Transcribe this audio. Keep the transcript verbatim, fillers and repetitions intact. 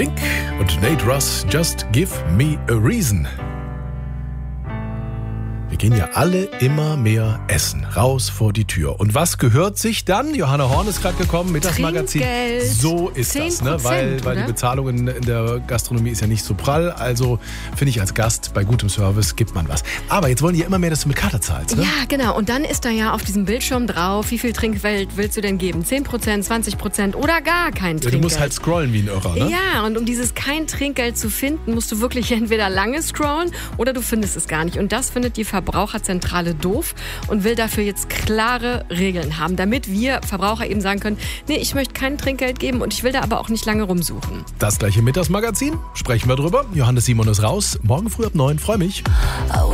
Pink und Nate Russ, Just Give Me a Reason. Wir gehen ja alle immer mehr essen, raus vor die Tür. Und was gehört sich dann? Johanna Horn ist gerade gekommen mit das Magazin. So ist das, ne? Weil, weil die Bezahlung in, in der Gastronomie ist ja nicht so prall. Also finde ich, als Gast bei gutem Service gibt man was. Aber jetzt wollen die ja immer mehr, dass du mit Karte zahlst, ne? Ja, genau. Und dann ist da ja auf diesem Bildschirm drauf, wie viel Trinkgeld willst du denn geben? zehn Prozent, zwanzig Prozent oder gar kein Trinkgeld. Ja, du musst halt scrollen wie ein Irrer, ne? Ja, und um dieses kein Trinkgeld zu finden, musst du wirklich entweder lange scrollen oder du findest es gar nicht. Und das findet die Verbraucherzentrale doof und will dafür jetzt klare Regeln haben, damit wir Verbraucher eben sagen können, nee, ich möchte kein Trinkgeld geben und ich will da aber auch nicht lange rumsuchen. Das gleiche Mittagsmagazin, sprechen wir drüber. Johannes Simon ist raus, morgen früh ab neun, freue mich.